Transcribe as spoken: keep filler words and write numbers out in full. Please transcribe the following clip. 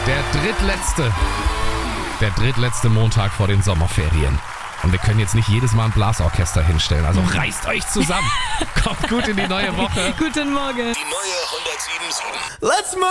Der drittletzte. Der drittletzte Montag vor den Sommerferien. Und wir können jetzt nicht jedes Mal ein Blasorchester hinstellen. Also reißt euch zusammen. Kommt gut in die neue Woche. Guten Morgen. Die neue hundertsieben Komma sieben. Let's move!